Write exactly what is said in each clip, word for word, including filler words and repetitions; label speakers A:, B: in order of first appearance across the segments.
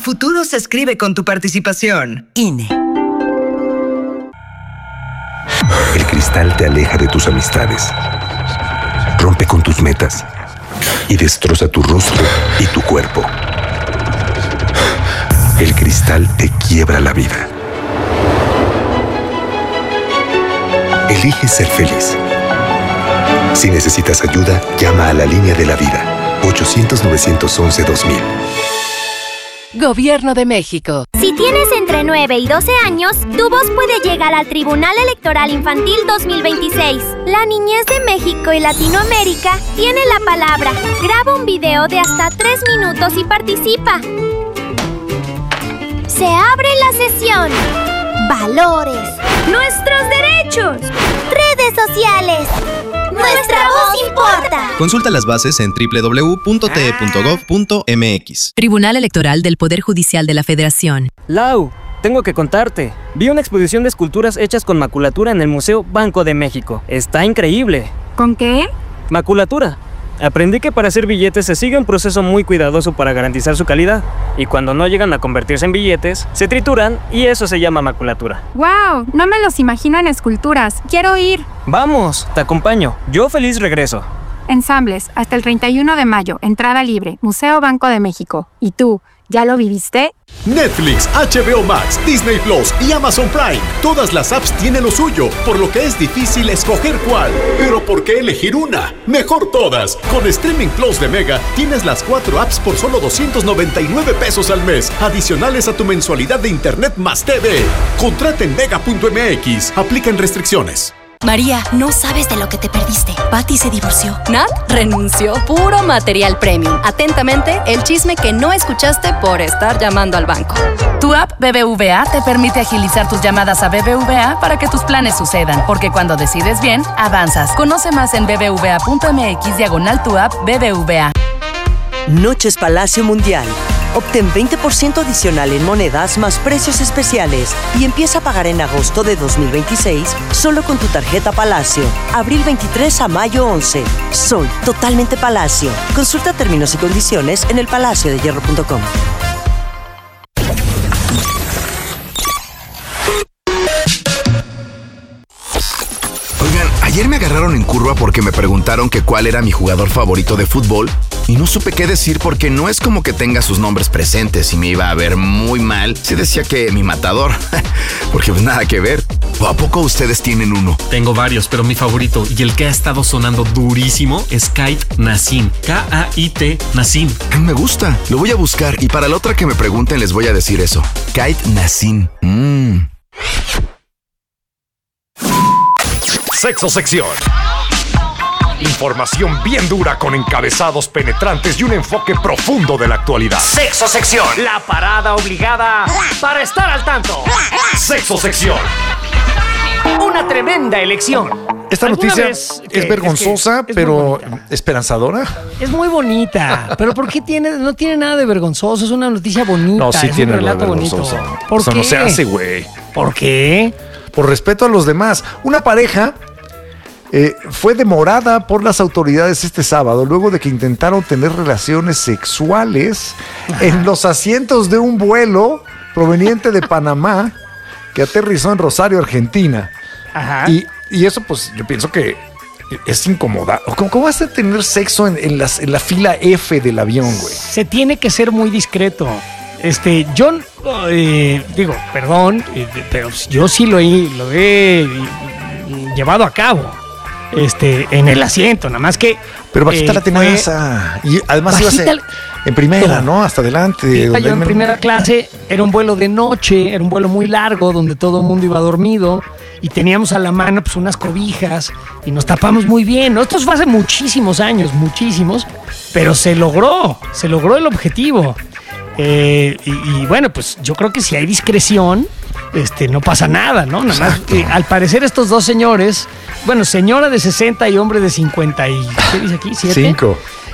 A: futuro se escribe con tu participación.
B: I N E.
C: El cristal te aleja de tus amistades, rompe con tus metas y destroza tu rostro y tu cuerpo. El cristal te quiebra la vida. Elige ser feliz. Si necesitas ayuda, llama a la línea de la vida. ochocientos, novecientos once, dos mil.
D: Gobierno de México.
E: Si tienes entre nueve y doce años, tu voz puede llegar al Tribunal Electoral Infantil dos mil veintiséis. La niñez de México y Latinoamérica tiene la palabra. Graba un video de hasta tres minutos y participa. Se abre la sesión. Valores. Nuestros derechos. Redes sociales. Nuestra voz importa.
F: Consulta las bases en doble u doble u doble u punto t e punto gov punto m x.
G: Tribunal Electoral del Poder Judicial de la Federación.
H: Lau, tengo que contarte. Vi una exposición de esculturas hechas con maculatura en el Museo Banco de México. Está increíble.
I: ¿Con qué?
H: Maculatura. Aprendí que para hacer billetes se sigue un proceso muy cuidadoso para garantizar su calidad. Y cuando no llegan a convertirse en billetes, se trituran y eso se llama maculatura.
I: ¡Wow! No me los imagino en esculturas. Quiero ir.
H: Vamos, te acompaño. Yo feliz regreso.
I: Ensambles, hasta el treinta y uno de mayo. Entrada libre. Museo Banco de México. ¿Y tú? ¿Ya lo viviste?
J: Netflix, H B O Max, Disney Plus y Amazon Prime. Todas las apps tienen lo suyo, por lo que es difícil escoger cuál. Pero ¿por qué elegir una? Mejor todas. Con Streaming Plus de Mega tienes las cuatro apps por solo doscientos noventa y nueve pesos al mes, adicionales a tu mensualidad de internet más T V. Contrata en mega punto m x. Aplican restricciones.
K: María, no sabes de lo que te perdiste. Patty se divorció. Nat renunció. Puro material premium. Atentamente, el chisme que no escuchaste por estar llamando al banco.
L: Tu app B B V A te permite agilizar tus llamadas a B B V A para que tus planes sucedan. Porque cuando decides bien, avanzas. Conoce más en bbva punto m x diagonal tu app B B V A.
B: Noches Palacio Mundial. Obtén veinte por ciento adicional en monedas más precios especiales y empieza a pagar en agosto de dos mil veintiséis solo con tu tarjeta Palacio. Abril veintitrés a mayo once. Soy totalmente Palacio. Consulta términos y condiciones en el palacio de hierro punto com.
M: Oigan, ayer me agarraron en curva porque me preguntaron que cuál era mi jugador favorito de fútbol y no supe qué decir porque no es como que tenga sus nombres presentes y me iba a ver muy mal si decía que mi matador, porque pues nada que ver. ¿O a poco ustedes tienen uno?
N: Tengo varios, pero mi favorito y el que ha estado sonando durísimo es Kite Nassim. K A I T Nassim.
M: Me gusta, lo voy a buscar y para la otra que me pregunten les voy a decir eso. Kite Nassim. Mmm.
O: Sexo Sección. Información bien dura con encabezados penetrantes y un enfoque profundo de la actualidad.
P: Sexo Sección. La parada obligada para estar al tanto.
O: Sexo Sección.
P: Una tremenda elección.
Q: Esta noticia es, es vergonzosa, es que es pero esperanzadora.
R: Es muy bonita, pero ¿por qué tiene, no tiene nada de vergonzoso? Es una noticia bonita.
Q: No, sí
R: es
Q: tiene
R: un relato bonito.
Q: ¿Por Eso
R: qué?
Q: no se hace, güey.
R: ¿Por qué?
Q: Por respeto a los demás. Una pareja eh, fue demorada por las autoridades este sábado luego de que intentaron tener relaciones sexuales Ajá. en los asientos de un vuelo proveniente de Panamá que aterrizó en Rosario, Argentina.
R: Ajá.
Q: Y, y eso, pues, yo pienso que es incómoda. ¿Cómo, cómo vas a tener sexo en, en, las, en la fila F del avión, güey?
R: Se tiene que ser muy discreto. Este, yo, eh, digo, perdón, eh, pero yo sí lo he, lo he llevado a cabo. Este, en el asiento, nada más que.
Q: Pero bajita eh, la tenaza. Y además ibas en, en primera, ¿no? Hasta adelante.
R: Donde yo en primera clase, era un vuelo de noche, era un vuelo muy largo, donde todo el mundo iba dormido. Y teníamos a la mano pues unas cobijas y nos tapamos muy bien, ¿no? Esto fue hace muchísimos años, muchísimos, pero se logró, se logró el objetivo. Eh, y, y bueno, pues yo creo que si hay discreción, este, no pasa nada, ¿no? Nada más, eh, al parecer estos dos señores, bueno, señora de sesenta y hombre de cincuenta y, ¿qué dice aquí? ¿siete?
Q: Cinco.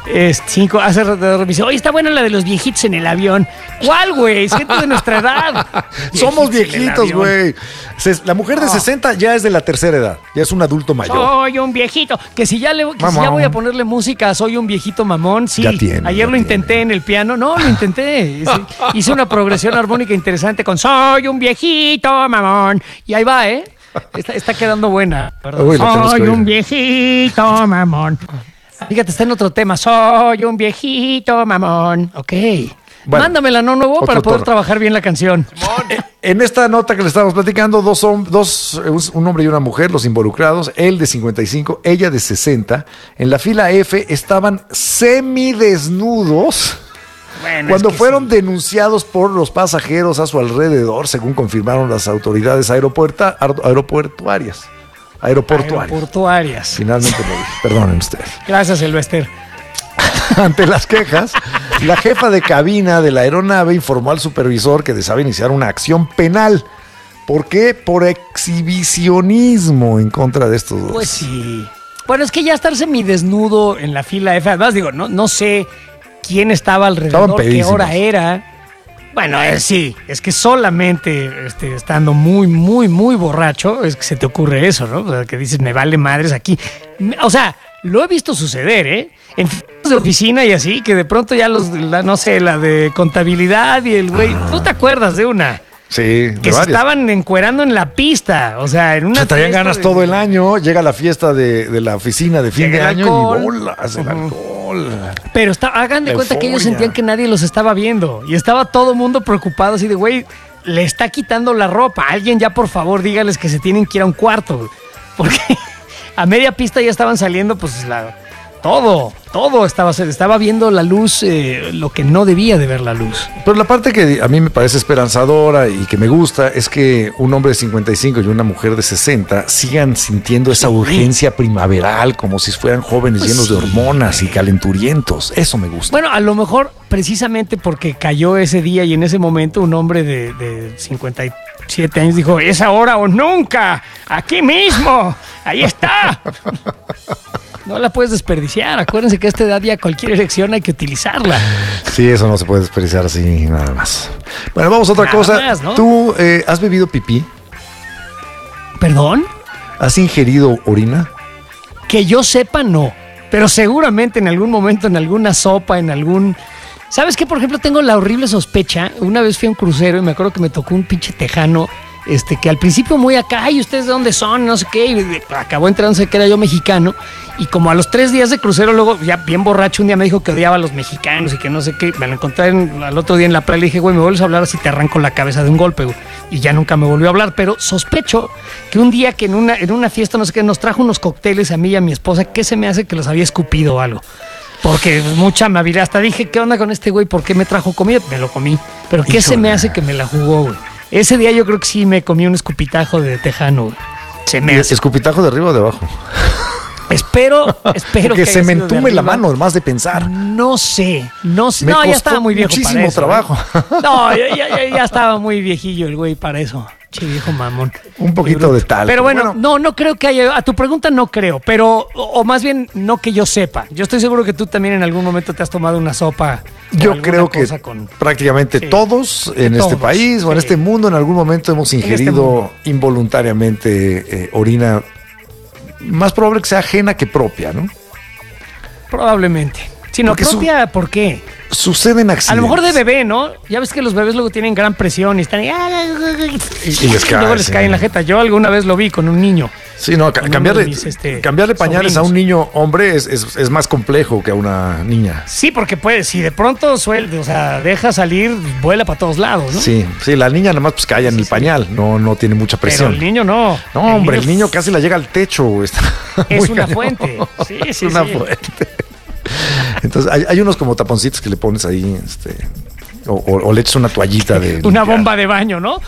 R: Es cinco, hace rato me dice, oye, está buena la de los viejitos en el avión. ¿Cuál, güey? Es gente de nuestra edad.
Q: Somos viejitos, güey. La mujer de
R: Oh.
Q: sesenta ya es de la tercera edad. Ya es un adulto mayor.
R: Soy un viejito. Que si ya, le, que si ya voy a ponerle música, soy un viejito mamón. Sí,
Q: Ya tiene,
R: ayer
Q: ya
R: lo intenté en el piano. No, lo intenté. Hice, hice una progresión armónica interesante con soy un viejito mamón. Y ahí va, ¿eh? Está, está quedando buena. Perdón.
Q: Uy, lo tenemos que
R: soy
Q: oír.
R: un viejito mamón. Fíjate, está en otro tema. Soy un viejito mamón. Ok.
Q: Bueno,
R: Mándamela, ¿no? Nuevo
Q: otro
R: para poder
Q: tono.
R: trabajar bien la canción.
Q: En esta nota que le estábamos platicando, dos, hom- dos un hombre y una mujer, los involucrados, él de cincuenta y cinco, ella de sesenta, en la fila F estaban semidesnudos.
R: Bueno,
Q: Cuando
R: es que
Q: fueron denunciados por los pasajeros a su alrededor, según confirmaron las autoridades aeropuerta- aer- aeroportuarias. Aeroportuarias.
R: Aeroportuarias.
Q: Finalmente lo dije. Perdonen ustedes.
R: Gracias, Silvester.
Q: Ante las quejas, la jefa de cabina de la aeronave informó al supervisor que deseaba iniciar una acción penal. ¿Por qué? Por exhibicionismo en contra de estos dos.
R: Pues sí. Bueno, es que ya estar semidesnudo en la fila F, además digo, no, no sé quién estaba
Q: Estaban
R: alrededor, qué
Q: pedísimos.
R: hora era. Bueno, eh, sí, es que solamente este, estando muy, muy, muy borracho es que se te ocurre eso, ¿no? O sea, que dices, me vale madres aquí. Me- O sea, lo he visto suceder, ¿eh? En fiestas de oficina y así, que de pronto ya los, la, no sé, la de contabilidad y el güey, ¿tú te acuerdas de una?
Q: Sí, de
R: Que se
Q: varias.
R: estaban encuerando en la pista, o sea, en una
Q: Se traían
R: fiesta
Q: ganas
R: de-
Q: todo el año, llega la fiesta de, de la oficina de fin
R: Llega
Q: de
R: el
Q: año
R: alcohol.
Q: y bolas, el alcohol.
R: Pero está, hagan de
Q: La
R: cuenta que ellos
Q: euforia.
R: sentían que nadie los estaba viendo. Y estaba todo el mundo preocupado así de, güey, le está quitando la ropa. Alguien ya, por favor, dígales que se tienen que ir a un cuarto. Güey. Porque a media pista ya estaban saliendo, pues, la, todo, todo estaba, se estaba viendo la luz, eh, lo que no debía de ver la luz.
Q: Pero la parte que a mí me parece esperanzadora y que me gusta es que un hombre de cincuenta y cinco y una mujer de sesenta sigan sintiendo esa urgencia primaveral como si fueran jóvenes
R: Pues
Q: llenos
R: sí.
Q: de hormonas y calenturientos. Eso me gusta.
R: Bueno, a lo mejor precisamente porque cayó ese día y en ese momento un hombre de, de cincuenta y siete años dijo, es ahora o nunca, aquí mismo, ahí está. No la puedes desperdiciar, acuérdense que a esta edad ya cualquier elección hay que utilizarla.
Q: Sí, eso no se puede desperdiciar así nada más. Bueno, vamos a otra
R: Nada
Q: cosa.
R: más, ¿no?
Q: ¿Tú eh, has bebido pipí?
R: ¿Perdón?
Q: ¿Has ingerido orina?
R: Que yo sepa, no. Pero seguramente en algún momento, en alguna sopa, en algún... ¿Sabes qué? Por ejemplo, tengo la horrible sospecha. Una vez fui a un crucero y me acuerdo que me tocó un pinche tejano, este, que al principio muy acá, ay, ¿ustedes de dónde son? No sé qué. Y de- acabó enterándose que era yo mexicano. Y como a los tres días de crucero, luego ya bien borracho, un día me dijo que odiaba a los mexicanos y que no sé qué. Me lo encontré en- al otro día en la playa y le dije, güey, me vuelves a hablar así te arranco la cabeza de un golpe, güey. Y ya nunca me volvió a hablar. Pero sospecho que un día que en una, en una fiesta, no sé qué, nos trajo unos cócteles a mí y a mi esposa, que se me hace que los había escupido o algo. Porque mucha amabilidad. Hasta dije, ¿qué onda con este güey? ¿Por qué me trajo comida? Me lo comí. Pero ¿qué se me hace que me la jugó, güey? Ese día yo creo que sí me comí un escupitajo de tejano, güey. Se me hace.
Q: ¿Escupitajo de arriba o de abajo?
R: Espero, espero
Q: que
R: haya
Q: se me
R: sido de
Q: entume la
R: arriba.
Q: mano, más de pensar.
R: No sé, no sé.
Q: Me
R: no, ya
Q: costó
R: estaba muy viejo
Q: muchísimo
R: para eso,
Q: trabajo.
R: ¿eh? No, ya, ya- ya- ya estaba muy viejillo el güey para eso. Che, viejo mamón.
Q: Un poquito de tal.
R: Pero bueno, no, no creo que haya. A tu pregunta no creo, pero, o, o más bien, no que yo sepa. Yo estoy seguro que tú también en algún momento te has tomado una sopa. o
Q: Yo
R: alguna
Q: creo que
R: cosa con-
Q: prácticamente
R: Sí.
Q: todos en
R: Todos,
Q: este país o en
R: sí.
Q: este mundo en algún momento hemos
R: este
Q: ingerido
R: mundo.
Q: involuntariamente eh, orina. Más probable que sea ajena que propia, ¿no?
R: Probablemente. Si no
Q: Porque su-
R: propia, ¿por qué?
Q: Suceden accidentes.
R: A lo mejor de bebé, ¿no? Ya ves que los bebés luego tienen gran presión y están ahí,
Q: Y, y les cae.
R: luego les
Q: sí.
R: cae en la jeta. Yo alguna vez lo vi con un niño.
Q: Sí, no, ca-
R: Con uno
Q: cambiarle,
R: de mis, este,
Q: cambiarle pañales a
R: sobrinos.
Q: un niño hombre es, es- es más complejo que a una niña.
R: Sí, porque puede, si de pronto suelta, o sea, deja salir, vuela para todos lados, ¿no?
Q: Sí, sí, la niña nada más pues cae en el pañal, no, no tiene mucha
R: Pero
Q: presión.
R: el niño no.
Q: No, hombre, el niño casi la llega al techo. güey, está
R: Es
Q: muy
R: una
Q: cañón.
R: fuente. Sí, sí,
Q: Es una
R: sí.
Q: fuente. Entonces, hay, hay unos como taponcitos que le pones ahí, este, o, o- o le echas una toallita de.
R: Una
Q: limpiar.
R: bomba de baño, ¿no?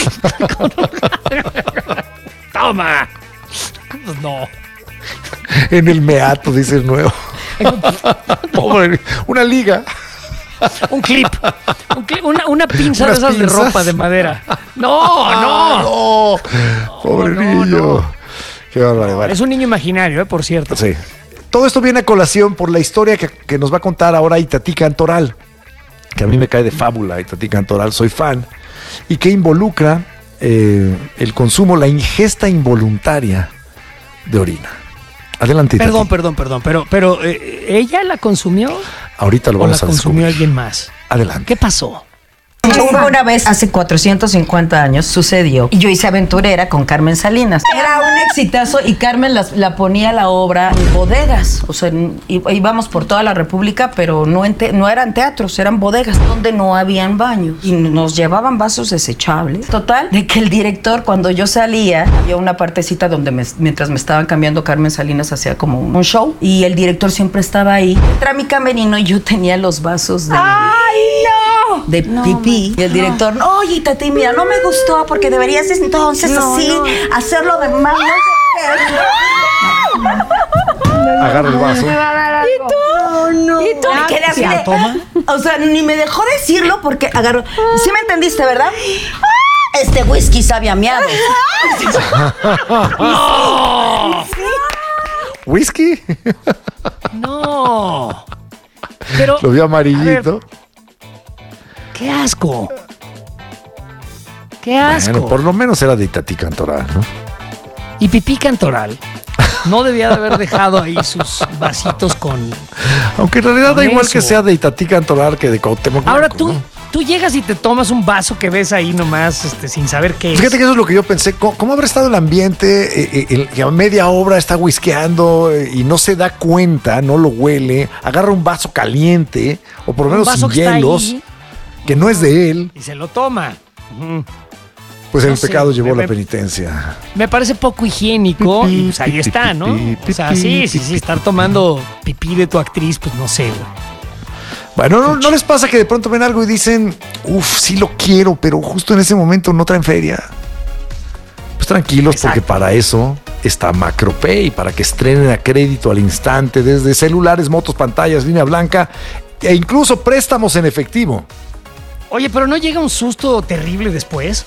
R: ¡Toma! Pues no.
Q: En el meato, dice el nuevo. Pobre, una liga.
R: Un clip. Un clip, una, una pinza
Q: Unas
R: de esas
Q: pinzas.
R: de ropa de madera. ¡No,
Q: Ah,
R: no!
Q: no. Pobre niño. Qué barbaridad.
R: Es un niño imaginario, ¿eh? Por cierto.
Q: Sí. todo esto viene a colación por la historia que, que nos va a contar ahora Itatí Cantoral, que a mí me cae de fábula. Itatí Cantoral, soy fan, y que involucra eh, el consumo, la ingesta involuntaria de orina. Adelante, Itatí.
R: Perdón, perdón, perdón, pero, pero eh, ¿ella la consumió?
Q: Ahorita lo
R: ¿O
Q: vamos
R: la
Q: a
R: consumió
Q: descubrir.
R: alguien más?
Q: Adelante.
R: ¿Qué pasó?
D: Hubo una vez, hace cuatrocientos cincuenta años, sucedió, y yo hice aventurera con Carmen Salinas. Era un exitazo y Carmen las, la ponía la obra en bodegas. O sea, en, íbamos por toda la República, pero no, en te, no eran teatros, eran bodegas donde no habían baños. Y nos llevaban vasos desechables. Total, de que el director, cuando yo salía, había una partecita donde me, mientras me estaban cambiando, Carmen Salinas hacía como un show. Y el director siempre estaba ahí. Entra mi camerino y yo tenía los vasos de... ¡Ay, no! De no, pipí. Y el director, no, oye, Itatí, mira, no me gustó porque deberías entonces no, así no. hacerlo de mal. No sé qué.
Q: Agarra el vaso.
D: ¿Y tú? No, no. ¿Y tú? Me quedé así de, toma? O sea, ni me dejó decirlo porque agarró. ¿Sí me entendiste, verdad? Este whisky sabe a miados.
R: ¡No!
Q: ¿Whisky?
R: No. Pero,
Q: lo vio amarillito.
R: ¡Qué asco! ¡Qué asco!
Q: Bueno, por lo menos era de Itatí Cantoral, ¿no?
R: Y Pipí Cantoral no debía de haber dejado ahí sus vasitos con...
Q: Aunque en realidad
R: con
Q: da igual
R: eso.
Q: que sea de Itatí Cantoral que de Cuauhtémoc Blanco.
R: Ahora tú,
Q: ¿no?
R: tú llegas y te tomas un vaso que ves ahí nomás este, sin saber qué es.
Q: Fíjate que eso es lo que yo pensé. ¿Cómo, cómo habrá estado el ambiente? Eh, eh, el, que a media obra está whiskeando eh, y no se da cuenta, no lo huele. Agarra un vaso caliente o por lo menos sin hielos, que no es de él.
R: Y se lo toma. Uh-huh.
Q: Pues
R: No
Q: el
R: sé,
Q: pecado llevó
R: me-
Q: la penitencia.
R: Me parece poco higiénico.
Q: Pipí,
R: Y pues ahí
Q: pipí,
R: está, ¿no?
Q: pipí,
R: O sea,
Q: pipí,
R: sí, sí,
Q: pipí.
R: sí, estar tomando pipí de tu actriz, pues no sé, güey.
Q: Bueno, ¿no, ¿no les pasa que de pronto ven algo y dicen, uff, sí lo quiero, pero justo en ese momento no traen feria? Pues tranquilos,
R: Exacto.
Q: porque para eso está MacroPay, para que estrenen a crédito al instante desde celulares, motos, pantallas, línea blanca e incluso préstamos en efectivo.
R: Oye, pero ¿no llega un susto terrible después?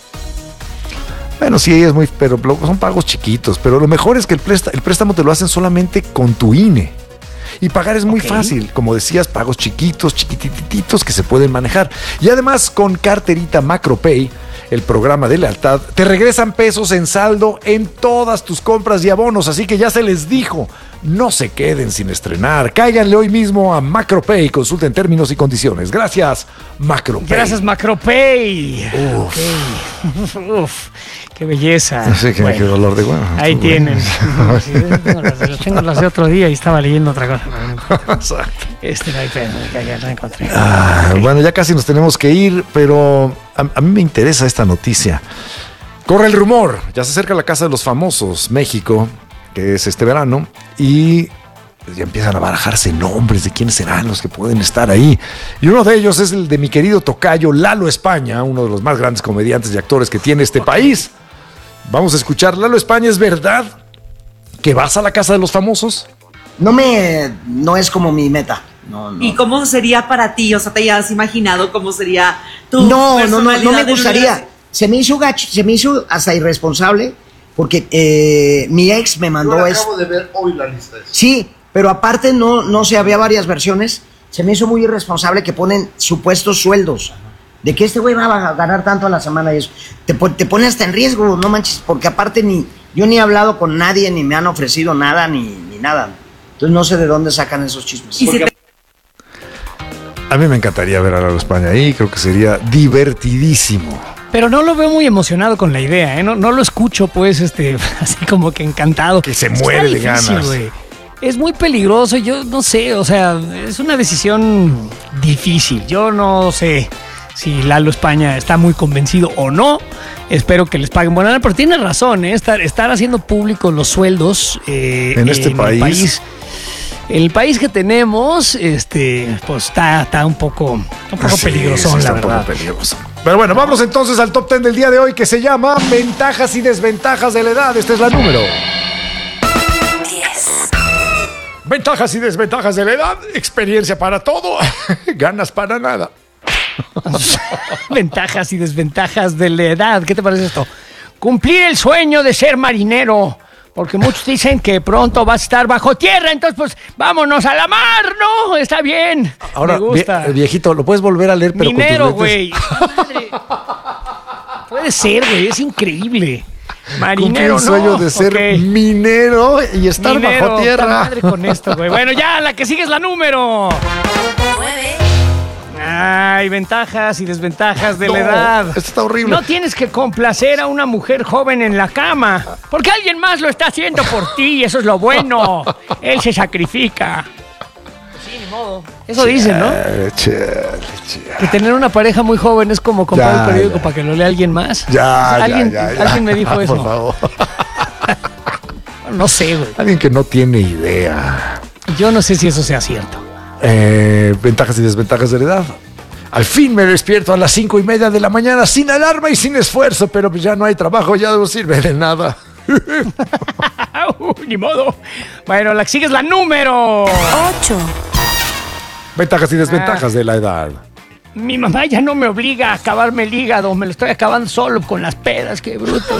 Q: Bueno, sí, es muy, pero lo- son pagos chiquitos, pero lo mejor es que el préstamo, el préstamo te lo hacen solamente con tu I N E. Y pagar es muy
R: Ok.
Q: fácil, como decías, pagos chiquitos, chiquitititos que se pueden manejar. Y además con carterita MacroPay, el programa de lealtad, te regresan pesos en saldo en todas tus compras y abonos, así que ya se les dijo, no se queden sin estrenar. Cáiganle hoy mismo a MacroPay, consulten términos y condiciones. Gracias, MacroPay.
R: Gracias, MacroPay.
Q: Uf.
R: Ok. Uf, qué belleza.
Q: No sé qué,
R: Bueno,
Q: qué dolor de huevo.
R: ahí
Q: Estuvo
R: tienen.
Q: bueno.
R: Sí, tengo, las, las tengo las de otro día y estaba leyendo otra cosa.
Q: Exacto.
R: Este no hay pena, ya, ya la encontré.
Q: Ah, bueno, ya casi nos tenemos que ir, pero a, a mí me interesa esta noticia. Corre el rumor, ya se acerca la Casa de los Famosos, México, que es este verano, y ya empiezan a barajarse nombres de quiénes serán los que pueden estar ahí. Y uno de ellos es el de mi querido tocayo Lalo España, uno de los más grandes comediantes y actores que tiene este país. Vamos a escuchar, Lalo España, ¿es verdad que vas a la Casa de los Famosos?
S: No me, no es como mi meta. No, no.
T: ¿Y cómo sería para ti? O sea, ¿te has imaginado cómo sería tu
S: No, no, no, no
T: personalidad
S: me
T: en un
S: gustaría.
T: universo?
S: Se me hizo gacho, se me hizo hasta irresponsable porque eh, mi ex me mandó
U: Yo la
S: es.
U: acabo de ver hoy la lista. esa.
S: Sí, pero aparte no, no sé, había varias versiones. Se me hizo muy irresponsable que ponen supuestos sueldos. De que este güey va a ganar tanto a la semana y eso. Te, pon- te pone hasta en riesgo, no manches, porque aparte ni yo ni he hablado con nadie, ni me han ofrecido nada, ni, ni nada. Entonces no sé de dónde sacan esos chismes.
T: Y si
S: Porque-
T: te-
Q: A mí me encantaría ver a Lalo España ahí, creo que sería divertidísimo.
R: Pero no lo veo muy emocionado con la idea, ¿eh? No, no lo escucho, pues, este, así como que encantado.
Q: Que se
R: Está
Q: muere de
R: difícil,
Q: ganas.
R: güey. Es muy peligroso, yo no sé, o sea, es una decisión difícil. Yo no sé si Lalo España está muy convencido o no. Espero que les paguen buena lana, pero tiene razón, ¿eh? Estar, estar haciendo público los sueldos eh,
Q: En este
R: el
Q: país.
R: país. El país que tenemos, este, pues está, está un poco, un poco
Q: Sí,
R: peligroso,
Q: sí,
R: la
Q: está un poco
R: verdad.
Q: peligroso. Pero bueno, vamos entonces al top ten del día de hoy que se llama Ventajas y desventajas de la edad. Esta es la número
E: diez.
Q: Ventajas y desventajas de la edad. Experiencia para todo. Ganas para nada.
R: Ventajas y desventajas de la edad. ¿Qué te parece esto? Cumplir el sueño de ser marinero. Porque muchos dicen que pronto vas a estar bajo tierra, entonces pues vámonos a la mar, ¿no? Está bien.
Q: Ahora,
R: me gusta.
Q: vie- viejito, lo puedes volver a leer, pero
R: Minero,
Q: con tus lentes.
R: güey. Madre. Puede ser, güey, es increíble. Marinero,
Q: Cumplí un sueño
R: no.
Q: de ser
R: Ok.
Q: minero y estar
R: Minero,
Q: bajo tierra.
R: puta madre con esto, güey. Bueno, ya, la que sigue es la número. Ay, ventajas y desventajas de
Q: No,
R: la edad.
Q: esto está horrible.
R: No tienes que complacer a una mujer joven en la cama, porque alguien más lo está haciendo por ti, y eso es lo bueno. Él se sacrifica. Sí, ni modo. Eso dicen, ¿no?
Q: Chale, chale, chale.
R: Que tener una pareja muy joven es como comprar
Q: Ya,
R: el periódico
Q: ya.
R: para que lo lea alguien más.
Q: Ya,
R: alguien,
Q: ya, ya, ya.
R: alguien me dijo eso.
Q: Por favor.
R: No sé, güey.
Q: Alguien que no tiene idea.
R: Yo no sé si eso sea cierto.
Q: Eh, ventajas y desventajas de la edad. Al fin me despierto a las cinco y media de la mañana sin alarma y sin esfuerzo, pero pues ya no hay trabajo, ya no sirve de nada.
R: Uh, ni modo. Bueno, la que sigue es la número ocho.
Q: Ventajas y desventajas de la edad.
R: Mi mamá ya no me obliga a acabarme el hígado, me lo estoy acabando solo con las pedas, qué bruto.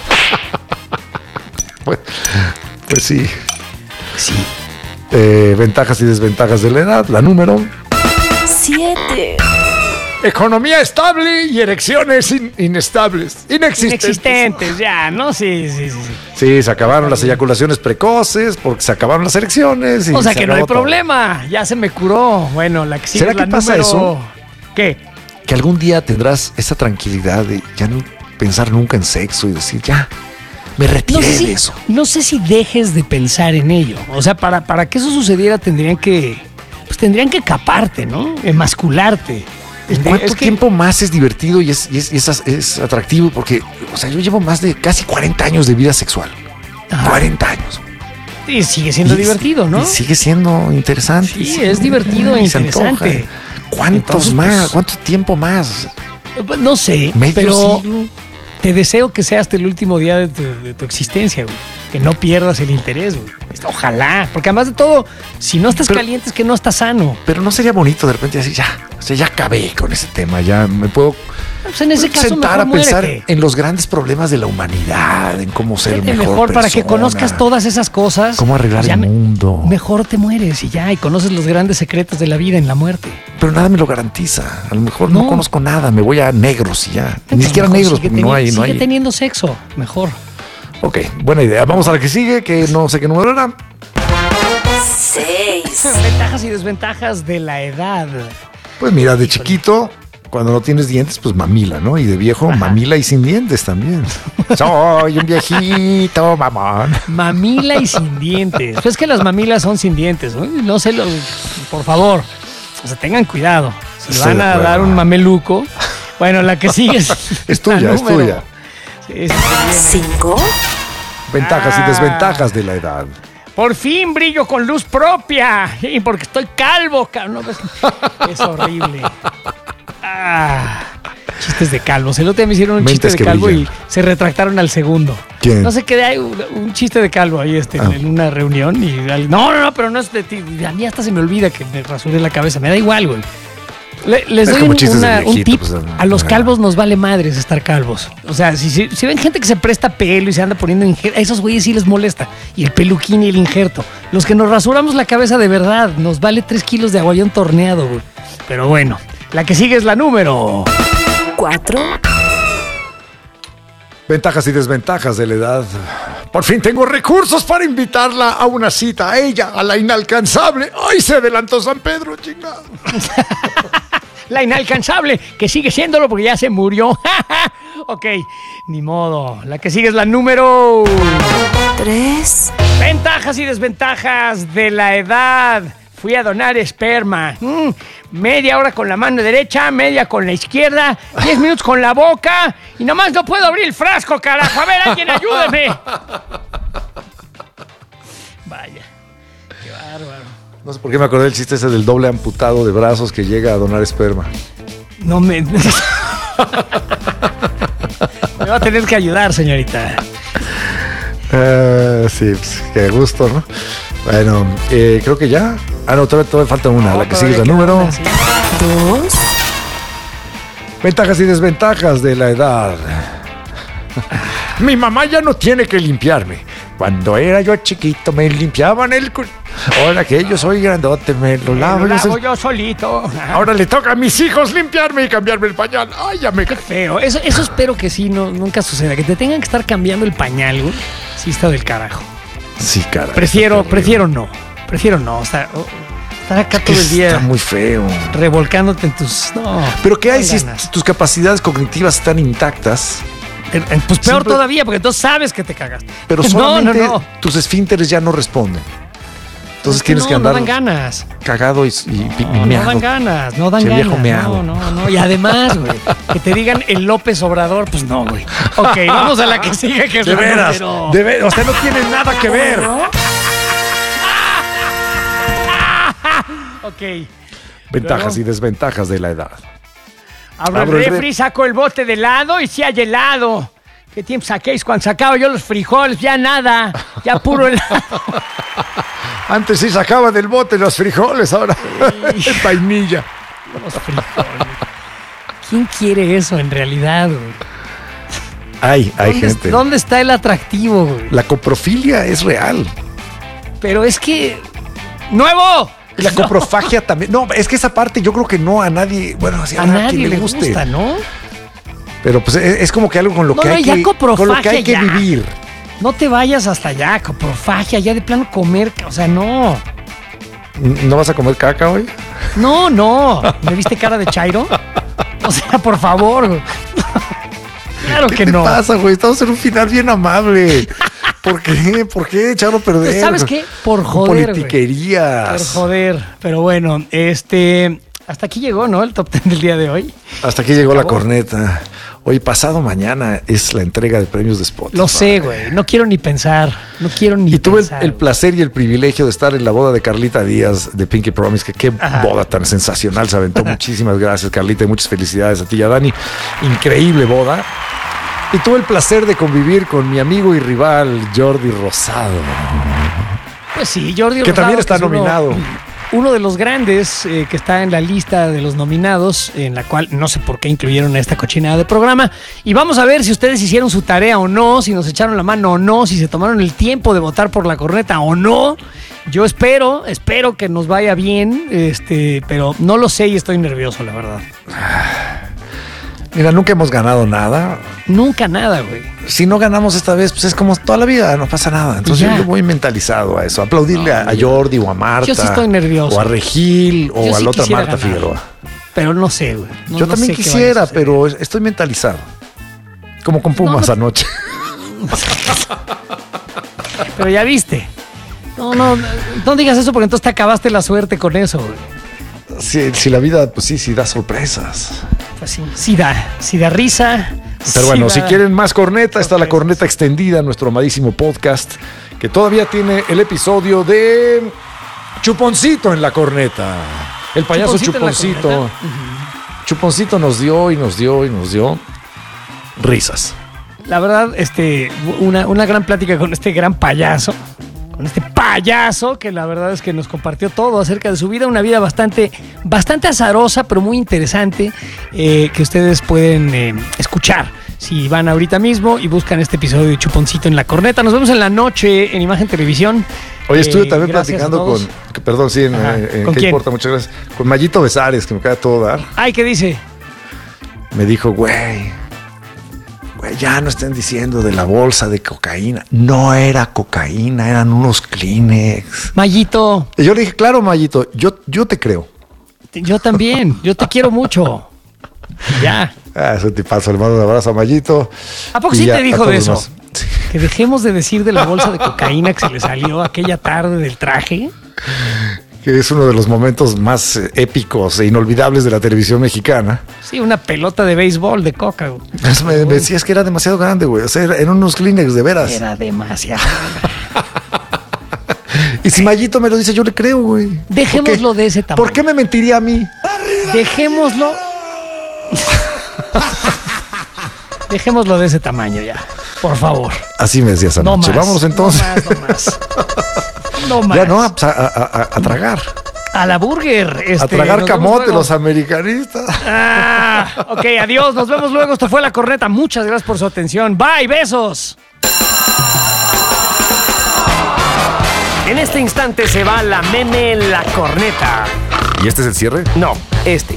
Q: Pues, pues sí.
R: Sí.
Q: Eh, ventajas y desventajas de la edad. La número
K: Siete.
Q: economía estable y erecciones in- inestables, inexistentes.
R: Inexistentes, ya, ¿no? Sí, sí, sí. sí.
Q: Sí, se acabaron las eyaculaciones precoces porque se acabaron las erecciones. Y
R: O sea
Q: se
R: que no hay
Q: acabó todo.
R: problema, ya se me curó. Bueno, la que sigue
Q: ¿Será
R: es la
Q: que pasa
R: número...
Q: eso?
R: ¿Qué?
Q: Que algún día tendrás esa tranquilidad de ya no pensar nunca en sexo y decir, ya, me retiré
R: No sé,
Q: de
R: si,
Q: eso.
R: no sé si dejes de pensar en ello. O sea, para, para que eso sucediera tendrían que... Pues tendrían que caparte, ¿no? Emascularte.
Q: ¿Y cuánto
R: Es que-
Q: tiempo más es divertido y es, y es, y es, es atractivo? Porque, o sea, yo llevo más de casi cuarenta años de vida sexual.
R: Ajá.
Q: cuarenta años.
R: Y sigue siendo
Q: Y-
R: divertido, ¿no?
Q: Y sigue siendo interesante.
R: Sí, es divertido e
Q: se antoja.
R: interesante.
Q: ¿Cuántos
R: Entonces,
Q: más?
R: pues,
Q: ¿Cuánto tiempo más?
R: Pues, no sé,
Q: ¿Medio
R: pero
Q: siglo?
R: te deseo que sea hasta el último día de tu, de tu existencia, güey. Que no pierdas el interés, güey. Ojalá, porque además de todo, si no estás
Q: Pero-
R: caliente es que no estás sano.
Q: Pero no sería bonito de repente decir, ya, o sea, ya acabé con ese tema, ya me puedo
R: Pues en ese caso
Q: sentar
R: mejor
Q: a pensar
R: muérete.
Q: en los grandes problemas de la humanidad, en cómo ser
R: Vete
Q: mejor,
R: mejor para que
Q: persona,
R: conozcas todas esas cosas.
Q: cómo arreglar
R: Ya
Q: el
R: me-
Q: mundo.
R: Mejor te mueres y ya, y conoces los grandes secretos de la vida en la muerte.
Q: Pero nada me lo garantiza. A lo mejor no,
R: No.
Q: conozco nada, me voy a negros y ya. Ni
R: Entonces,
Q: siquiera
R: mejor
Q: negros,
R: sigue
Q: porque no
R: teni-
Q: hay, no
R: sigue
Q: hay.
R: teniendo sexo, mejor.
Q: Ok, buena idea. Vamos a la que sigue, que no sé qué número era.
K: Seis.
R: Ventajas y desventajas de la edad.
Q: Pues mira, de chiquito, cuando no tienes dientes, pues mamila, ¿no? Y de viejo, mamila y sin dientes también. Soy un viejito, mamón.
R: Mamila y sin dientes. Pues es que las mamilas son sin dientes, ¿no? No se lo... Por favor, o sea, tengan cuidado. Si
Q: Estoy
R: van
Q: de
R: a
Q: acuerdo.
R: dar un mameluco, bueno, la que sigue es...
Q: Es tuya,
R: la
Q: es
R: número.
Q: tuya.
R: Sí, sí, sí, viene.
K: Cinco.
Q: Ventajas
R: Ah.
Q: y desventajas de la edad.
R: Por fin brillo con luz propia. Y porque estoy calvo, cabrón. No, ves- es horrible. Ah, chistes de calvos. El otro día me hicieron un
Q: Mentes
R: chiste
Q: que
R: de calvo
Q: brillan.
R: y se retractaron al segundo.
Q: ¿Quién?
R: No sé qué, hay un, un chiste de calvo ahí este,
Q: Ah.
R: en una reunión. Y al- no, no, no, pero no es de ti. A mí hasta se me olvida que me rasuré la cabeza. Me da igual, güey. Le- les
Q: Es
R: doy
Q: como
R: un,
Q: chistes de
R: una- un
Q: viejito,
R: tip.
Q: pues,
R: A los
Q: ah.
R: calvos nos vale madres estar calvos. O sea, si, si, si ven gente que se presta pelo y se anda poniendo injerto, a esos güeyes sí les molesta. Y el peluquín y el injerto. Los que nos rasuramos la cabeza de verdad, nos vale tres kilos de aguayón torneado, güey. Pero bueno, la que sigue es la número.
K: Cuatro.
Q: Ventajas y desventajas de la edad. Por fin tengo recursos para invitarla a una cita, a ella, a la inalcanzable. ¡Ay, se adelantó San Pedro, chingado!
R: La inalcanzable, que sigue siéndolo porque ya se murió. Ok, ni modo. La que sigue es la número...
K: Tres.
R: Ventajas y desventajas de la edad. Fui a donar esperma. Mm, media hora con la mano derecha, media con la izquierda, diez minutos con la boca y nomás no puedo abrir el frasco, carajo. A ver, alguien ayúdeme. Vaya, qué bárbaro.
Q: No sé por qué me acordé del chiste ese del doble amputado de brazos que llega a donar esperma.
R: No me... Me va a tener que ayudar, señorita.
Q: Ah, sí, pues, qué gusto, ¿no? Bueno, eh, creo que ya. Ah, no, todavía, todavía falta una.
R: No,
Q: la que
R: todavía
Q: sigue es la
R: queda
Q: número.
R: una, sí.
K: Dos.
Q: Ventajas y desventajas de la edad. Mi mamá ya no tiene que limpiarme. Cuando era yo chiquito me limpiaban el culo. Ahora que yo soy grandote me lo lavo,
R: Me lo lavo
Q: yo,
R: yo solito.
Q: Ahora le toca a mis hijos limpiarme y cambiarme el pañal. Ay, ya me...
R: Qué feo. Eso, eso espero que sí, no, nunca suceda. Que te tengan que estar cambiando el pañal, güey. Sí está del carajo.
Q: Sí, cara.
R: Prefiero, prefiero no. Prefiero no. O sea, oh, estar acá todo el día.
Q: Está muy feo.
R: Revolcándote en tus... No.
Q: Pero ¿qué hay
R: no
Q: si
R: ganas.
Q: tus capacidades cognitivas están intactas?
R: Eh, eh, Pues peor
Q: Siempre-
R: todavía, porque tú sabes que te cagaste.
Q: Pero
R: no,
Q: solamente
R: no, no.
Q: tus esfínteres ya no responden. Entonces
R: Es que
Q: tienes
R: no,
Q: que andar
R: no dan ganas.
Q: cagado y, y, y
R: No, no
Q: meado.
R: dan ganas, no dan
Q: Che,
R: ganas.
Q: viejo meado.
R: No, no, no. Y además, güey, que te digan el López Obrador, pues no, güey. Ok, vamos a la que sigue, que es
Q: De
R: la
Q: veras,
R: número-
Q: de veras, o sea, no tiene nada que ver.
R: Ok.
Q: Ventajas y desventajas de la edad.
R: Abro,
Q: Abro
R: el
Q: el
R: refri, saco el bote de helado y si hay helado. ¿Qué tiempo saquéis cuando sacaba yo los frijoles? Ya nada, ya puro helado.
Q: Antes sí sacaba del bote los frijoles, ahora es vainilla.
R: Los frijoles. ¿Quién quiere eso en realidad, güey?
Q: Hay, hay
R: ¿Dónde,
Q: gente.
R: ¿Dónde está el atractivo, güey?
Q: La coprofilia es real.
R: Pero es que... ¡Nuevo!
Q: Y la coprofagia también. No, es que esa parte yo creo que no a nadie, bueno, así,
R: A
Q: a
R: nadie
Q: quien
R: le gusta, ¿no?
Q: Pero pues es, es como que algo con lo
R: No,
Q: que
R: no,
Q: hay
R: ya
Q: que,
R: coprofagia,
Q: con lo que hay que
R: ya.
Q: vivir.
R: No te vayas hasta allá, coprofagia, ya de plano comer, o sea, no.
Q: ¿No vas a comer caca hoy?
R: No, no. ¿Me viste cara de Chairo? O sea, por favor. güey. Claro
Q: ¿Qué
R: que
Q: te
R: no.
Q: pasa, güey? Estamos en un final bien amable. ¿Por qué? ¿Por qué echarlo a perder?
R: Pues, ¿sabes qué? Por
Q: Con
R: joder, güey.
Q: politiquerías.
R: Por joder. Pero bueno, este... Hasta aquí llegó, ¿no? El top ten del día de hoy.
Q: Hasta aquí llegó la
R: Acabó.
Q: corneta. Hoy, pasado mañana, es la entrega de premios de Spotify.
R: Lo sé, güey. No quiero ni pensar. No quiero ni
Q: Y tuve el,
R: pensar.
Q: el placer y el privilegio de estar en la boda de Carlita Díaz de Pinky Promise, que qué
R: Ajá.
Q: boda tan sensacional se aventó. Muchísimas gracias, Carlita, y muchas felicidades a ti y a Dani. Increíble boda. Y tuve el placer de convivir con mi amigo y rival Jordi Rosado,
R: Pues sí, Jordi
Q: que
R: Rosado,
Q: también está
R: es uno-
Q: nominado.
R: Uno de los grandes eh, que está en la lista de los nominados, en la cual no sé por qué incluyeron a esta cochinada de programa. Y vamos a ver si ustedes hicieron su tarea o no, si nos echaron la mano o no, si se tomaron el tiempo de votar por la corneta o no. Yo espero, espero que nos vaya bien, este, pero no lo sé y estoy nervioso, la verdad.
Q: Mira, nunca hemos ganado nada.
R: Nunca nada, güey.
Q: Si no ganamos esta vez, pues es como toda la vida, no pasa nada. Entonces
R: Ya.
Q: yo voy mentalizado a eso. Aplaudirle a, a Jordi o a Marta.
R: Yo sí estoy nervioso.
Q: O a Regil o
R: Yo
Q: a
R: sí
Q: la otra
R: quisiera
Q: Marta
R: ganar.
Q: Figueroa.
R: Pero no sé, güey. No-
Q: yo
R: no
Q: también
R: sé qué vaya a
Q: quisiera,
R: suceder.
Q: pero estoy mentalizado. Como con Pumas
R: No, no-
Q: anoche.
R: Pero ya viste. No, no, no digas eso porque entonces te acabaste la suerte con eso, güey.
Q: Si, si la vida, pues sí, sí da sorpresas.
R: Pues sí, sí da, sí da risa.
Q: Pero bueno,
R: sí
Q: si
R: da-
Q: quieren más corneta, está la corneta extendida, nuestro amadísimo podcast, que todavía tiene el episodio de Chuponcito en la corneta. El payaso
R: Chuponcito en la
Q: Chuponcito.
R: corneta.
Q: Chuponcito nos dio y nos dio y nos dio risas.
R: La verdad, este, una, una gran plática con este gran payaso. Con este payaso que la verdad es que nos compartió todo acerca de su vida, una vida bastante, bastante azarosa, pero muy interesante, eh, que ustedes pueden eh, escuchar si van ahorita mismo y buscan este episodio de Chuponcito en la corneta. Nos vemos en la noche en Imagen Televisión.
Q: Hoy estuve
R: Eh,
Q: también
R: gracias a
Q: platicando
R: todos.
Q: con, que- perdón, sí, en,
R: Ajá.
Q: eh, en
R: ¿Con
Q: ¿qué
R: quién?
Q: importa? Muchas gracias. Con Mayito Besares, que me acaba de todo dar.
R: Ay, ¿qué dice?
Q: Me dijo, güey, güey, ya no estén diciendo de la bolsa de cocaína. No era cocaína, eran unos Kleenex.
R: Mayito.
Q: Y yo le dije, claro, Mayito, yo, yo te creo.
R: Yo también, yo te quiero mucho. Ya.
Q: Ah, es un tipazo, le mando un abrazo a Mayito.
R: ¿A poco
Q: Y
R: sí
Q: ya,
R: te
Q: a
R: dijo
Q: todos
R: de eso?
Q: más.
R: Que dejemos de decir de la bolsa de cocaína que se le salió aquella tarde del traje.
Q: Que es uno de los momentos más eh, épicos e inolvidables de la televisión mexicana.
R: Sí, una pelota de béisbol de coca. güey.
Q: Es- me, me decías que era demasiado grande, güey. O sea, era- eran unos Kleenex de veras.
R: Era demasiado.
Q: Y si Mayito me lo dice, yo le creo, güey.
R: Dejémoslo de ese tamaño.
Q: ¿Por qué me mentiría a mí?
R: Dejémoslo. Dejémoslo de ese tamaño ya. Por favor.
Q: Así me decías
R: No
Q: anoche.
R: más,
Q: Vámonos entonces.
R: No más, no más. No más.
Q: Ya no, pues, a, a- a- a tragar.
R: A la burger. Este,
Q: a tragar
R: nos vemos
Q: camote,
R: luego.
Q: los americanistas.
R: Ah, ok, adiós. Nos vemos luego. Esto fue La Corneta. Muchas gracias por su atención. Bye, besos.
P: En este instante se va la meme La Corneta.
J: ¿Y este es el cierre?
P: No, este.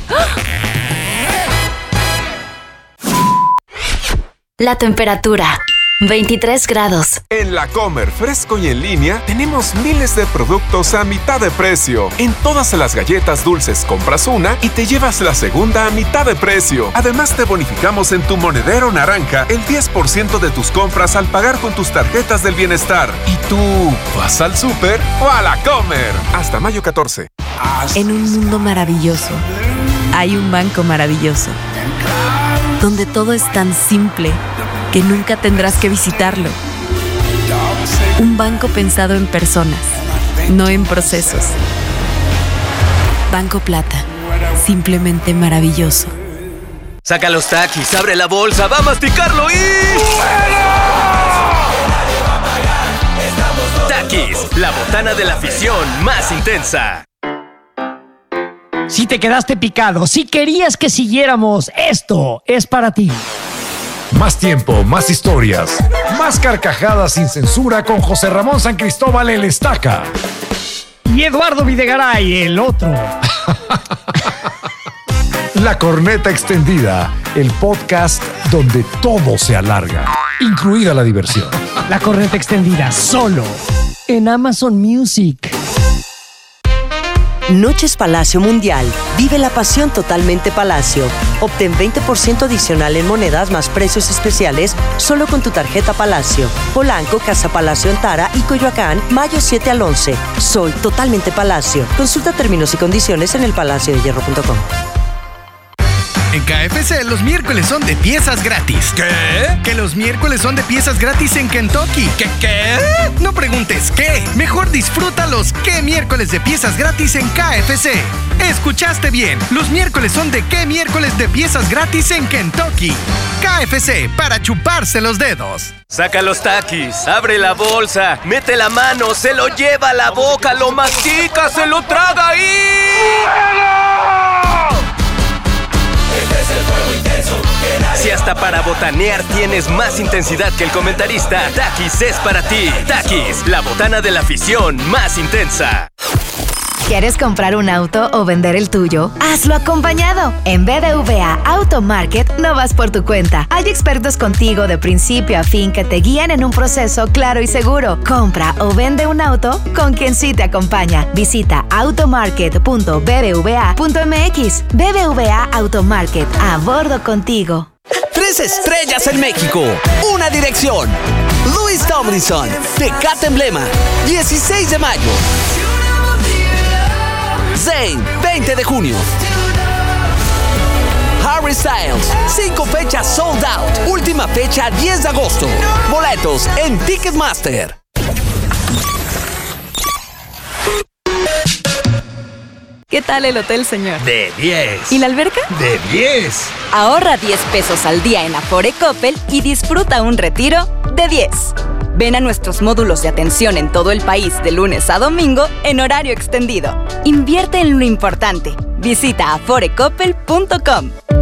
K: La temperatura. veintitrés grados.
U: En La Comer, fresco y en línea, tenemos miles de productos a mitad de precio. En todas las galletas dulces compras una y te llevas la segunda a mitad de precio. Además, te bonificamos en tu monedero naranja el diez por ciento de tus compras al pagar con tus tarjetas del bienestar. ¿Y tú vas al súper o a La Comer? Hasta mayo catorce.
G: En un mundo maravilloso, hay un banco maravilloso, donde todo es tan simple que nunca tendrás que visitarlo. Un banco pensado en personas, no en procesos. Banco Plata, simplemente maravilloso.
V: Saca los Takis, abre la bolsa, va a masticarlo y... Takis, la botana de la afición más intensa.
R: Si te quedaste picado, si querías que siguiéramos, esto es para ti.
J: Más tiempo, más historias, más carcajadas sin censura con José Ramón San Cristóbal el Estaca.
R: Y Eduardo Videgaray, el otro.
J: La Corneta Extendida, el podcast donde todo se alarga, incluida la diversión.
R: La Corneta Extendida, solo en Amazon Music.
B: Noches Palacio Mundial. Vive la pasión totalmente Palacio. Obtén veinte por ciento adicional en monedas más precios especiales solo con tu tarjeta Palacio. Polanco, Casa Palacio en Tara y Coyoacán, mayo siete al once. Soy totalmente Palacio. Consulta términos y condiciones en el palacio de hierro punto com.
W: En K F C los miércoles son de piezas gratis. ¿Qué? Que los miércoles son de piezas gratis en Kentucky. ¿Qué qué? No preguntes qué. Mejor disfruta los qué miércoles de piezas gratis en K F C. Escuchaste bien. Los miércoles son de qué miércoles de piezas gratis en Kentucky. K F C, para chuparse los dedos.
V: Saca los Takis, abre la bolsa, mete la mano, se lo lleva a la boca, lo mastica, se lo traga y... Si hasta para botanear tienes más intensidad que el comentarista, Takis es para ti. Takis, la botana de la afición más intensa.
X: ¿Quieres comprar un auto o vender el tuyo? Hazlo acompañado. En B B V A Auto Market no vas por tu cuenta. Hay expertos contigo de principio a fin que te guían en un proceso claro y seguro. Compra o vende un auto con quien sí te acompaña. Visita automarket punto b b v a punto m x. B B V A Auto Market, a bordo contigo.
Y: Tres estrellas en México, una dirección. Louis Tomlinson, Tecate Emblema, dieciséis de mayo. Zayn, veinte de junio. Harry Styles, cinco fechas sold out. Última fecha diez de agosto. Boletos en Ticketmaster.
Z: ¿Qué tal el hotel, señor?
Y: De diez.
Z: ¿Y la alberca?
Y: De diez.
Z: Ahorra diez pesos al día en Afore Coppel y disfruta un retiro de diez. Ven a nuestros módulos de atención en todo el país de lunes a domingo en horario extendido. Invierte en lo importante. Visita afore coppel punto com.